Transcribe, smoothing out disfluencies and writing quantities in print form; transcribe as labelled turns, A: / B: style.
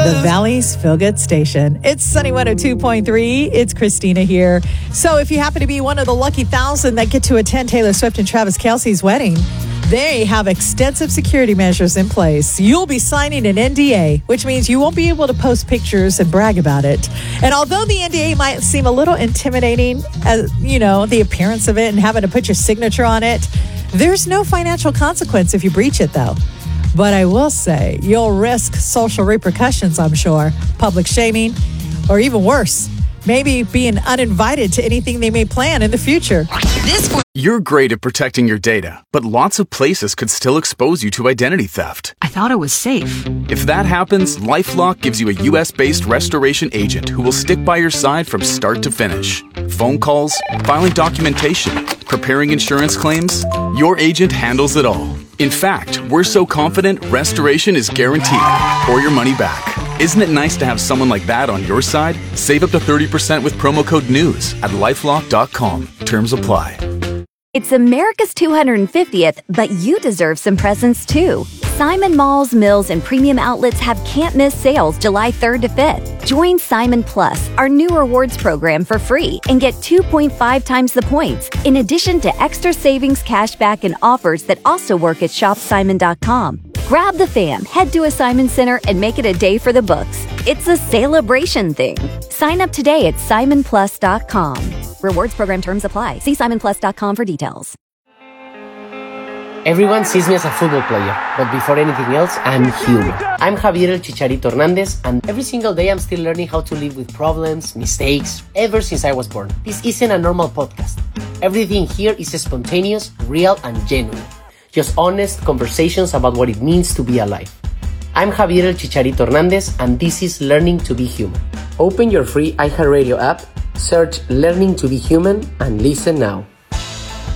A: The Valley's Feel Good Station. It's Sunny 102.3. It's Christina here. So if you happen to be one of the lucky 1,000 that get to attend Taylor Swift and Travis Kelce's wedding, they have extensive security measures in place. You'll be signing an NDA, which means you won't be able to post pictures and brag about it. And although the NDA might seem a little intimidating, as you know, the appearance of it and having to put your signature on it, there's no financial consequence if you breach it, though. But I will say you'll risk social repercussions, I'm sure, public shaming, or even worse, maybe being uninvited to anything they may plan in the future.
B: You're great at protecting your data, but lots of places could still expose you to identity theft.
C: I thought it was safe.
B: If that happens, LifeLock gives you a U.S.-based restoration agent who will stick by your side from start to finish. Phone calls, filing documentation, preparing insurance claims, your agent handles it all. In fact, we're so confident restoration is guaranteed or your money back. Isn't it nice to have someone like that on your side? Save up to 30% with promo code NEWS at LifeLock.com. Terms apply.
D: It's America's 250th, but you deserve some presents too. Simon Malls, Mills, and Premium Outlets have can't-miss sales July 3rd to 5th. Join Simon Plus, our new rewards program, for free and get 2.5 times the points, in addition to extra savings, cashback, and offers that also work at shopsimon.com. Grab the fam, head to a Simon Center, and make it a day for the books. It's a celebration thing. Sign up today at simonplus.com. Rewards program terms apply. See simonplus.com for details.
E: Everyone sees me as a football player, but before anything else, I'm human. I'm Javier El Chicharito Hernandez, and every single day I'm still learning how to live with problems, mistakes, ever since I was born. This isn't a normal podcast. Everything here is spontaneous, real, and genuine. Just honest conversations about what it means to be alive. I'm Javier El Chicharito Hernandez, and this is Learning to be Human. Open your free iHeartRadio app, search Learning to be Human, and listen now.